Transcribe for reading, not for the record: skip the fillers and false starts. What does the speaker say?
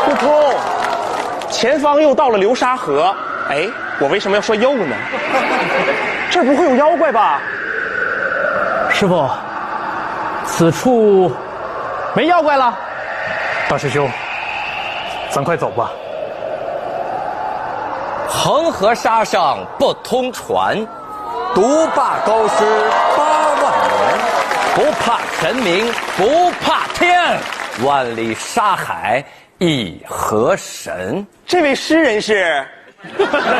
悟空，前方又到了流沙河。哎，我为什么要说又呢？这儿不会有妖怪吧？ 师傅，此处没妖怪了。大师兄，咱快走吧。 恒河沙上不通船，独霸高师8万人。不怕神明不怕天，万里沙海一河神。 这位诗人是？